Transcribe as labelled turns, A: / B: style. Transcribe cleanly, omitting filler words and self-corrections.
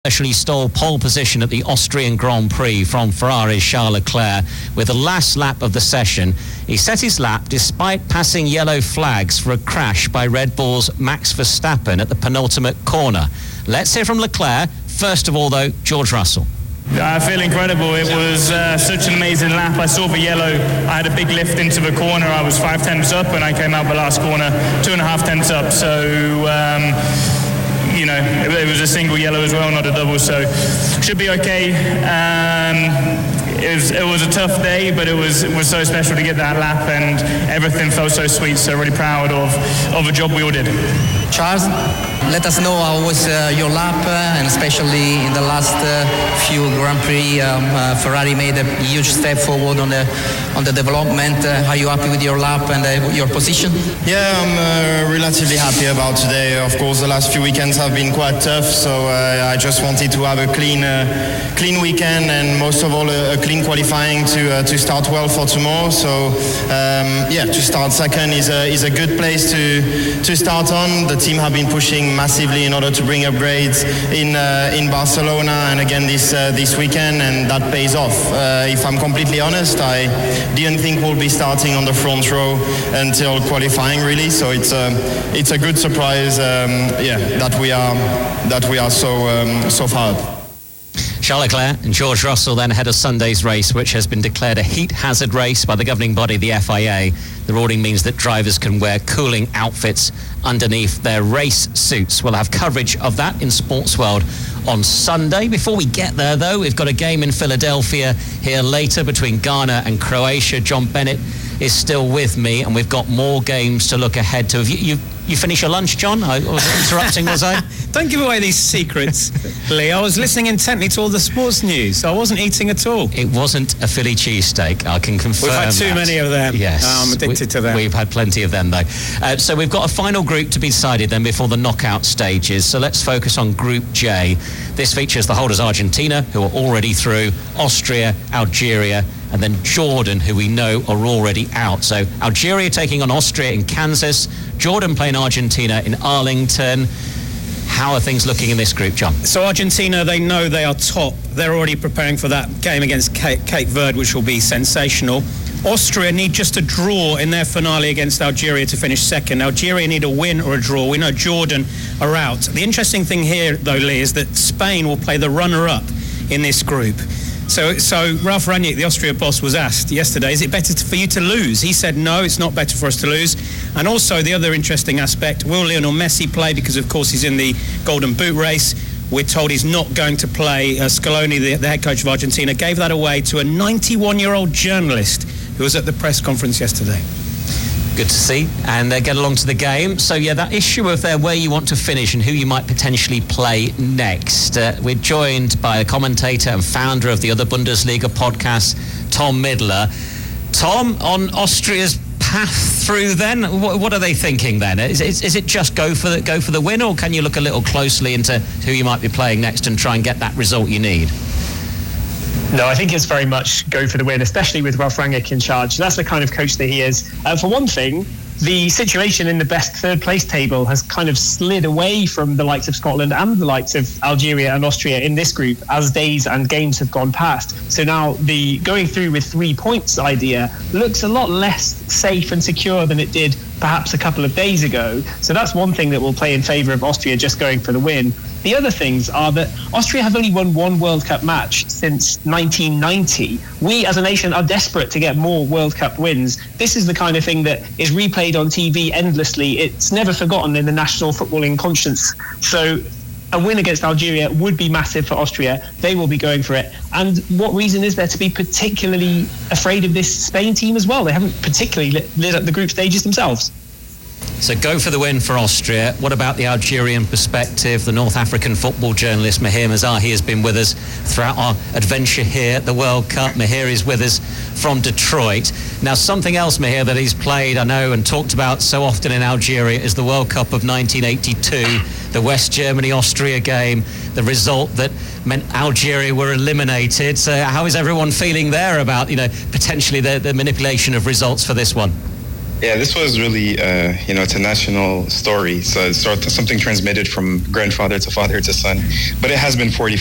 A: Actually stole pole position at the Austrian Grand Prix from Ferrari's Charles Leclerc with the last lap of the session. He set his lap despite passing yellow flags for a crash by Red Bull's Max Verstappen at the penultimate corner. Let's hear from Leclerc. First of all, though, George Russell.
B: I feel incredible. It was such an amazing lap. I saw the yellow. I had a big lift into the corner. I was 5 tenths up, and I came out the last corner 2.5 tenths up. So, it was a single yellow as well, not a double. So, should be okay. It was a tough day, but it was so special to get that lap, and everything felt so sweet. So, really proud of the job we all did.
C: Charles, let us know how was your lap, and especially in the last few Grand Prix, Ferrari made a huge step forward on the development. Are you happy with your lap and your position?
D: Yeah, I'm relatively happy about today. Of course, the last few weekends have been quite tough, so I just wanted to have a clean weekend, and most of all a clean qualifying to start well for tomorrow. So to start second is a good place to start on. The team have been pushing massively in order to bring upgrades in Barcelona and again this weekend, and that pays off. If I'm completely honest, I didn't think we'll be starting on the front row until qualifying, really. So it's a good surprise, that we are so far up.
A: Charles Leclerc and George Russell then ahead of Sunday's race, which has been declared a heat hazard race by the governing body, the FIA. The ruling means that drivers can wear cooling outfits underneath their race suits. We'll have coverage of that in Sports World on Sunday. Before we get there, though, we've got a game in Philadelphia here later between Ghana and Croatia. John Bennett is still with me, and we've got more games to look ahead to. Have you finished your lunch, John? I was interrupting, was I?
E: Don't give away these secrets, Lee. I was listening intently to all the sports news. I wasn't eating at all.
A: It wasn't a Philly cheesesteak, I can confirm.
E: We've had too many of them.
A: Yes.
E: I'm addicted to them.
A: We've had plenty of them, though. So we've got a final group to be decided then before the knockout stages. So let's focus on Group J. This features the holders Argentina, who are already through, Austria, Algeria, and then Jordan, who we know are already out. So Algeria taking on Austria in Kansas, Jordan playing Argentina in Arlington. How are things looking in this group, John?
E: So Argentina, they know they are top. They're already preparing for that game against Cape Verde, which will be sensational. Austria need just a draw in their finale against Algeria to finish second. Algeria need a win or a draw. We know Jordan are out. The interesting thing here, though, Lee, is that Spain will play the runner-up in this group. So Ralf Rangnick, the Austria boss, was asked yesterday, is it better for you to lose? He said, no, it's not better for us to lose. And also the other interesting aspect, will Lionel Messi play? Because, of course, he's in the Golden Boot race. We're told he's not going to play. Scaloni, the head coach of Argentina, gave that away to a 91-year-old journalist who was at the press conference yesterday.
A: Good to see, and they get along to the game. So yeah, that issue of where you want to finish and who you might potentially play next. We're joined by a commentator and founder of the other Bundesliga podcast, Tom Midler. Tom, on Austria's path through then, what are they thinking then? Is it just go for the win, or can you look a little closely into who you might be playing next and try and get that result you need?
F: No, I think it's very much go for the win, especially with Ralf Rangnick in charge. That's the kind of coach that he is. For one thing, the situation in the best third place table has kind of slid away from the likes of Scotland and the likes of Algeria and Austria in this group as days and games have gone past. So now the going through with 3 points idea looks a lot less safe and secure than it did perhaps a couple of days ago. So that's one thing that will play in favour of Austria just going for the win. The other things are that Austria have only won one World Cup match since 1990. We as a nation are desperate to get more World Cup wins. This is the kind of thing that is replayed on TV endlessly. It's never forgotten in the national footballing conscience. So a win against Algeria would be massive for Austria. They will be going for it. And what reason is there to be particularly afraid of this Spain team as well? They haven't particularly lit up the group stages themselves.
A: So go for the win for Austria. What about the Algerian perspective? The North African football journalist Mahir Mazahi has been with us throughout our adventure here at the World Cup. Mahir is with us from Detroit. Now, something else, Mahir, that he's played, I know, and talked about so often in Algeria is the World Cup of 1982, the West Germany-Austria game, the result that meant Algeria were eliminated. So how is everyone feeling there about, potentially the manipulation of results for this one?
G: Yeah, this was really, it's a national story. So it's sort of something transmitted from grandfather to father to son. But it has been 40